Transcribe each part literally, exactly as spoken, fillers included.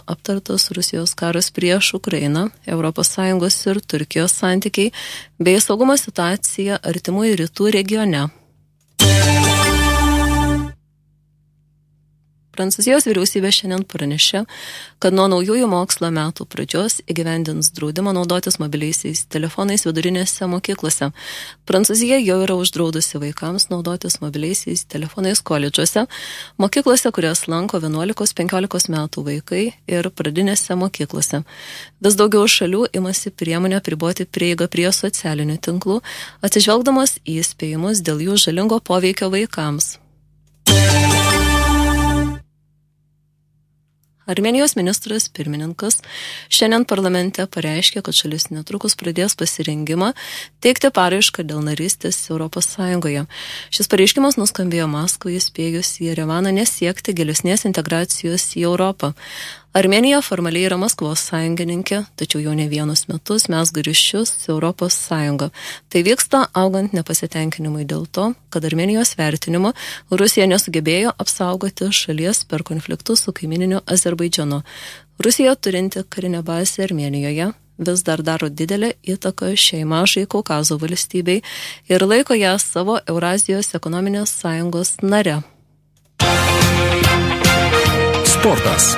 aptartas Rusijos karas prieš Ukrainą, Europos Sąjungos ir Turkijos santykiai bei saugumo situacija artimųjų rytų regione. Prancūzijos vyriausybė šiandien pranešė, kad nuo naujųjų mokslo metų pradžios įgyvendins draudimą naudotis mobiliaisiais telefonais vidurinėse mokyklose. Prancūzija jau yra uždraudusi vaikams naudotis mobiliaisiais telefonais koledžuose, mokyklose, kurias lanko vienuolikos penkiolikos metų vaikai ir pradinėse mokyklose. Vis daugiau šalių imasi priemonę apriboti prieigą prie socialinių tinklų, atsižvelgdamas į įspėjimus dėl jų žalingo poveikio vaikams. Armėnijos ministras pirmininkas šiandien parlamente pareiškė, kad šalis netrukus pradės pasirengimą teikti paraišką dėl narystės Europos Sąjungoje. Šis pareiškimas nuskambėjo Maskvai įspėjus į Jerevaną nesiekti gilesnės integracijos į Europą. Armėnija formaliai yra Maskvos sąjungininkė, tačiau jau ne vienus metus mezga ryšius su Europos Sąjunga. Tai vyksta augant nepasitenkinimui dėl to, kad Armėnijos vertinimu Rusija nesugebėjo apsaugoti šalies per konfliktus su kaimininiu Azerbaidžanu. Rusija turinti karinę bazę Armėnijoje vis dar daro didelę įtaką šiai mažai Kaukazo valstybei ir laiko ją savo Eurazijos ekonominės sąjungos nare. Sportas.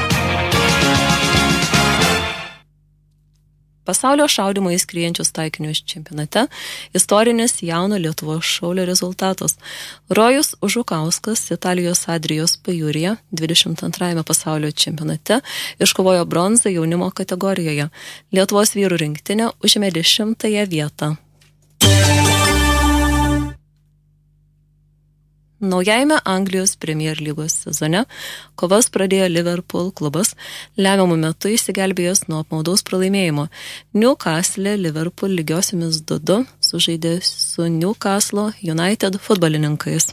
Pasaulio šaudymo į skriejančius taikinius čempionate istorinis jauno Lietuvos šaulio rezultatas. Rojus Užukauskas Italijos Adrijos pajūryje dvidešimt antrajame pasaulio čempionate iškovojo bronzą jaunimo kategorijoje. Lietuvos vyrų rinktinė užėmė dešimtąją vietą. Naujajame Anglijos Premier lygos sezone kovas pradėjo Liverpool klubas, lemiamų metų išsigelbėjęs nuo apmaudaus pralaimėjimo. Newcastle Liverpool lygiosiomis du du sužaidė su Newcastle United futbolininkais.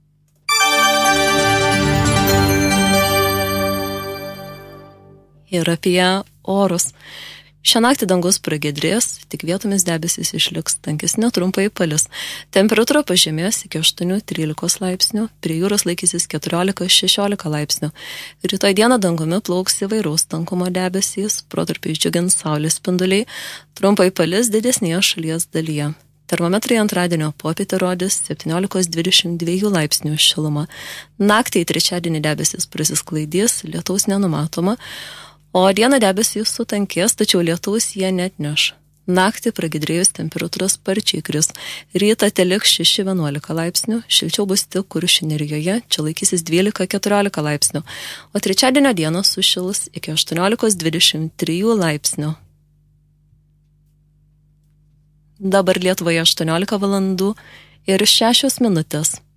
Ir apie orus. Šią naktį dangus pragiedrės, tik vietomis debesis išliks tankesni, trumpai palis. Temperatūra pažemės iki aštuonių trylikos laipsnių, prie jūros laikysis keturiolika šešiolika laipsnių. Rytoj dieną dangumi plauks įvairaus tankumo debesys, protarpiais džiugins saulės spinduliai, trumpai palis didesnėje šalies dalyje. Termometrai antradienio popietę rodys septyniolika dvidešimt dviejų laipsnių šilumą. Naktį į trečiadienį debesis prasisklaidys, lietaus nenumatoma, o dieną debesys sutankės, tačiau lietaus jie netneš. Naktį pragiedrėjus temperatūra sparčiai kris. Rytą teliks šeši vienuolika laipsnių, šilčiau bus tik Kuršių nerijoje, čia laikysis dvylika keturiolika laipsnių, o trečiadienio dieną sušils iki aštuoniolika dvidešimt trijų laipsnių. Dabar Lietuvoje aštuoniolika valandų ir šešios minutės.